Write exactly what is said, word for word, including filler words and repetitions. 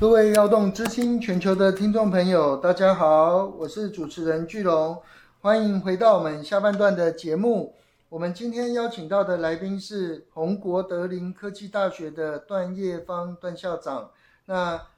各位耀动之星全球的听众朋友，大家好，我是主持人巨龙，欢迎回到我们下半段的节目。我们今天邀请到的来宾是宏国德林科技大学的段业芳段校长。那